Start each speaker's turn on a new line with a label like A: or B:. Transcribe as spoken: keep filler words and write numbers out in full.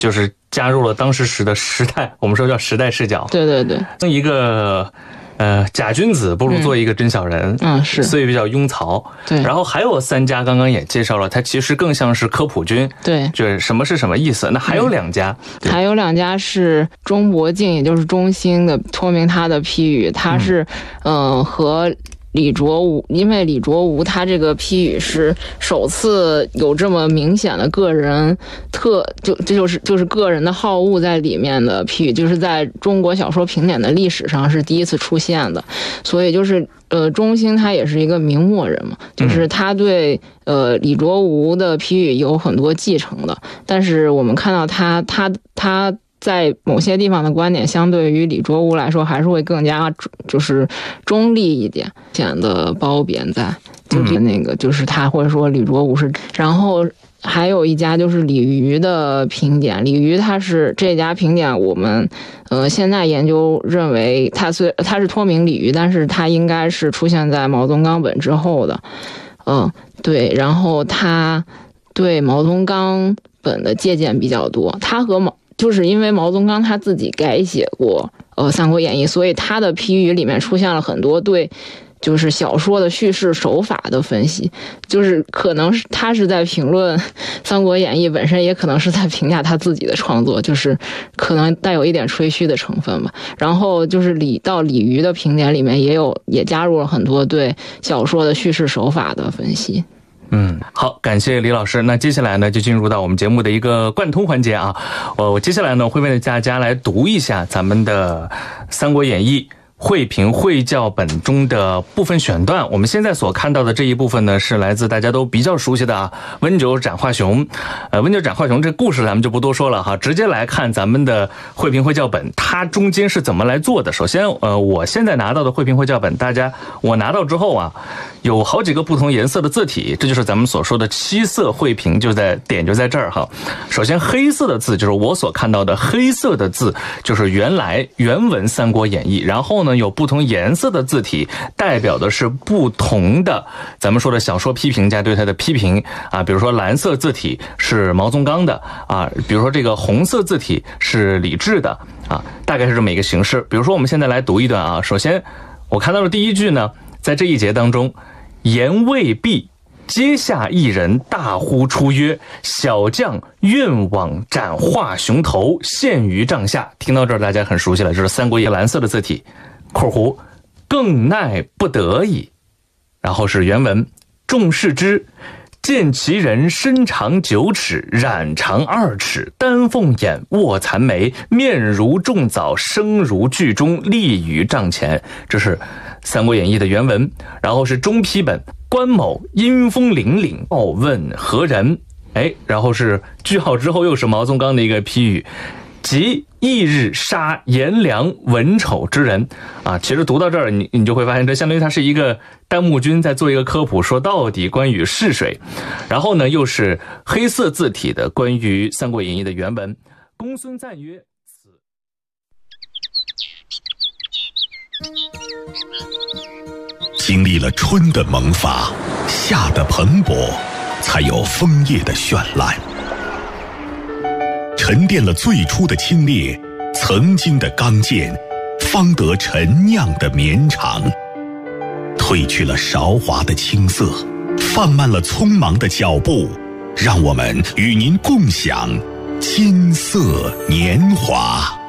A: 就是加入了当时时的时代，我们说叫时代视角。
B: 对对对，
A: 一个呃假君子不如做一个真小人，
B: 嗯，嗯是，
A: 所以比较庸曹。
B: 对，
A: 然后还有三家，刚刚也介绍了，它其实更像是科普君。
B: 对，
A: 就是什么是什么意思？那还有两家，
B: 嗯、还有两家是中博敬，也就是中兴的托明他的批语，他是嗯、呃、和。李卓吾，因为李卓吾他这个批语是首次有这么明显的个人特，就这就是就是个人的好恶在里面的批语，就是在中国小说评点的历史上是第一次出现的，所以就是呃，中兴他也是一个明末人嘛，就是他对呃李卓吾的批语有很多继承的，但是我们看到他他他。在某些地方的观点，相对于李卓吾来说，还是会更加就是中立一点，显得褒贬在，就是那个，就是他会说李卓吾是，然后还有一家就是李渔的评点，李渔他是这家评点，我们呃现在研究认为他虽他是托名李渔，但是他应该是出现在毛宗岗本之后的，嗯、呃，对，然后他对毛宗岗本的借鉴比较多，他和毛。就是因为毛宗岗他自己改写过呃《三国演义》，所以他的批语里面出现了很多对就是小说的叙事手法的分析，就是可能是他是在评论《三国演义》本身，也可能是在评价他自己的创作，就是可能带有一点吹嘘的成分吧。然后就是李到李渔的评点里面也有也加入了很多对小说的叙事手法的分析。
A: 嗯，好，感谢李老师。那接下来呢，就进入到我们节目的一个贯通环节啊。我我接下来呢，会为大家来读一下咱们的《三国演义》汇评会教本中的部分选段。我们现在所看到的这一部分呢，是来自大家都比较熟悉的啊，温酒斩华雄。呃，温酒斩华雄这故事咱们就不多说了哈，直接来看咱们的汇评会教本，它中间是怎么来做的。首先，呃，我现在拿到的汇评会教本，大家我拿到之后啊，有好几个不同颜色的字体，这就是咱们所说的七色汇评，就在点就在这儿哈。首先，黑色的字就是我所看到的黑色的字，就是原来原文《三国演义》，然后呢，有不同颜色的字体，代表的是不同的咱们说的小说批评家对它的批评啊。比如说蓝色字体是毛宗岗的啊，比如说这个红色字体是李治的啊，大概是这么一个形式。比如说我们现在来读一段啊，首先我看到的第一句呢，在这一节当中，言未毕，阶下一人大呼出曰：“小将愿往斩华雄头，献于帐下。”听到这儿大家很熟悉了，这是三国演义蓝色的字体，括弧更耐不得已。然后是原文：众视之，见其人身长九尺，髯长二尺，丹凤眼，卧蚕眉，面如重枣，声如巨钟，立于帐前。这是《三国演义》的原文。然后是中批本：关某阴风凛凛，傲问何人？哎，然后是句号之后又是毛宗岗的一个批语：即翌日杀颜良文丑之人啊。其实读到这儿，你你就会发现，这相当于它是一个弹幕君在做一个科普，说到底关于是谁。然后呢，又是黑色字体的关于《三国演义》的原文：公孙瓒曰：“此。”
C: 经历了春的萌发，夏的蓬勃，才有枫叶的绚烂。沉淀了最初的清冽，曾经的刚健，方得陈酿的绵长。褪去了韶华的青涩，放慢了匆忙的脚步，让我们与您共享金色年华。